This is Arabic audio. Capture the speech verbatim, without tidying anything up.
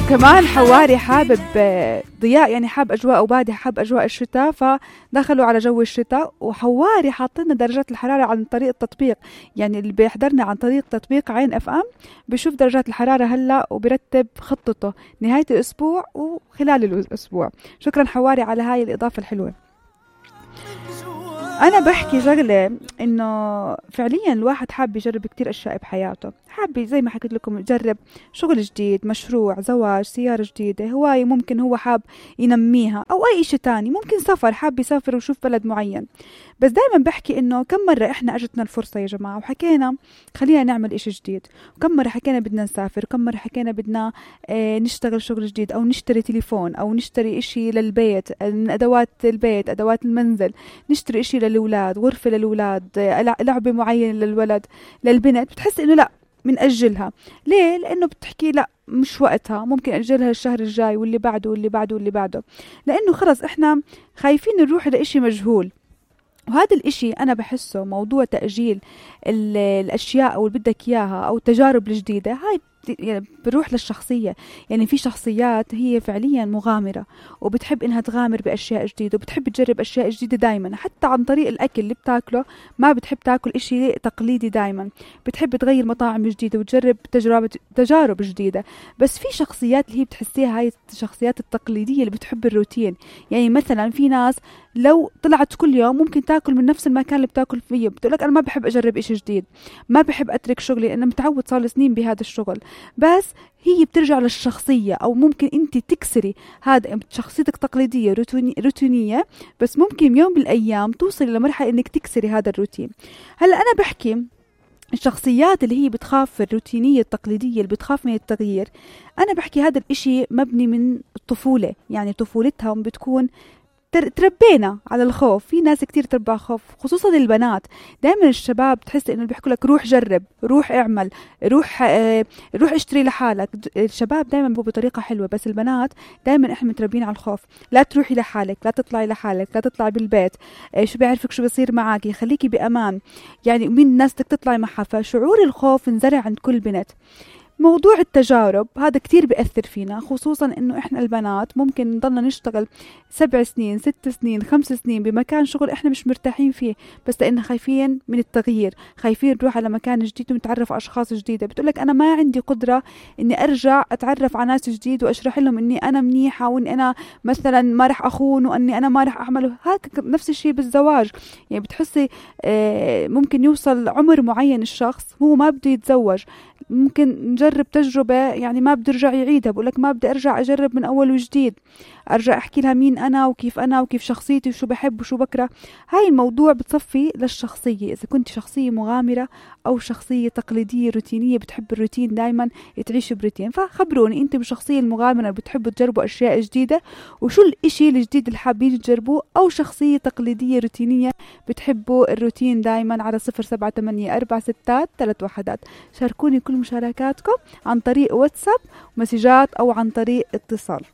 كمان حواري حابب ضياء يعني حاب أجواء وبادي حاب أجواء الشتاء، فدخلوا على جو الشتاء. وحواري حاطلنا درجات الحرارة عن طريق التطبيق، يعني اللي بيحضرنا عن طريق تطبيق عين اف ام بيشوف درجات الحرارة هلا وبيرتب خطته نهاية الأسبوع وخلال الأسبوع. شكرا حواري على هاي الإضافة الحلوة. أنا بحكي شغلة إنه فعليا الواحد حاب يجرب كتير أشياء بحياته، حاب زي ما حكيت لكم يجرب شغل جديد، مشروع، زواج، سيارة جديدة، هواية ممكن هو حاب ينميها، أو أي شيء تاني، ممكن سفر، حاب يسافر ويشوف بلد معين. بس دايما بحكي إنه كم مرة إحنا أجتنا الفرصة يا جماعة وحكينا خلينا نعمل إشي جديد، وكم مرة حكينا بدنا نسافر، وكم مرة حكينا بدنا اه نشتغل شغل جديد، أو نشتري تليفون، أو نشتري إشي للبيت من أدوات البيت، أدوات المنزل، نشتري إشي للأولاد، غرفة للأولاد، لعبة معينة للولد، للبنت. بتحس إنه لأ منأجلها. ليه؟ لأنه بتحكي لأ مش وقتها، ممكن أجلها الشهر الجاي واللي بعده واللي بعده واللي بعده، لأنه خلص إحنا خايفين نروح لإشي مجهول. وهذا الإشي أنا بحسه موضوع تأجيل الأشياء أو اللي بدك إياها أو التجارب الجديدة، هاي يعني بروح للشخصية. يعني في شخصيات هي فعليا مغامرة وبتحب إنها تغامر بأشياء جديدة وبتحب تجرب أشياء جديدة دايما، حتى عن طريق الأكل اللي بتاكله ما بتحب تاكل إشي تقليدي دايما، بتحب تغير مطاعم جديدة وتجرب تجربة تجارب جديدة. بس في شخصيات اللي هي بتحسيها هاي الشخصيات التقليدية اللي بتحب الروتين. يعني مثلا في ناس لو طلعت كل يوم ممكن تاكل من نفس المكان اللي بتاكل فيه، بتقولك أنا ما بحب أجرب إشي جديد، ما بحب أترك شغلي لأنه متعود صار سنين بهذا الشغل. بس هي بترجع للشخصية، أو ممكن أنت تكسري هذا شخصيتك تقليدية روتيني روتينية، بس ممكن يوم بالأيام توصلي لمرحلة أنك تكسري هذا الروتين. هلأ أنا بحكي الشخصيات اللي هي بتخاف الروتينية التقليدية اللي بتخاف من التغيير، أنا بحكي هذا الإشي مبني من الطفولة، يعني طفولتهم بتكون تربينا على الخوف. في ناس كتير تربى خوف، خصوصا البنات. دائما الشباب تحس انه بيحكوا لك روح جرب، روح اعمل، روح آه، روح اشتري لحالك. الشباب دائما بيبقوا بطريقه حلوه، بس البنات دائما احنا متربيين على الخوف. لا تروحي لحالك، لا تطلعي لحالك، لا تطلعي بالبيت، آه، شو بيعرفك شو بيصير معك، خليكي بامان، يعني مين الناس بدك تطلعي معها. فشعور الخوف انزرع عند كل بنت. موضوع التجارب هذا كتير بيأثر فينا، خصوصا انه احنا البنات ممكن نضلنا نشتغل سبع سنين ست سنين خمس سنين بمكان شغل احنا مش مرتاحين فيه، بس لأننا خايفين من التغيير، خايفين نروح على مكان جديد ونتعرف على اشخاص جديدة. بتقولك انا ما عندي قدرة اني ارجع اتعرف على ناس جديد واشرح لهم اني انا منيحة واني انا مثلا ما رح اخون واني انا ما رح اعمل هيك. نفس الشيء بالزواج، يعني بتحسي اه ممكن يوصل عمر معين الشخص هو ما بده يتزوج، ممكن نجرب تجربة يعني ما بدي ارجع يعيدها، بقولك ما بدي ارجع اجرب من اول وجديد، ارجع احكي لها مين انا وكيف انا وكيف شخصيتي وشو بحب وشو بكره. هاي الموضوع بتصفي للشخصية، اذا كنت شخصية مغامرة او شخصية تقليدية روتينية بتحب الروتين دايما تعيش بروتين. فخبروني انت بالشخصية المغامرة اللي بتحبوا تجربوا اشياء جديدة، وشو الاشي الجديد اللي حابين تجربوه، او شخصية تقليدية روتينية بتحبوا الروتين دايما. على صفر سبعة ثمانية أربعة ستات ثلاث وحدات شاركوني كل مشاركاتكم عن طريق واتساب مسجات او عن طريق اتصال.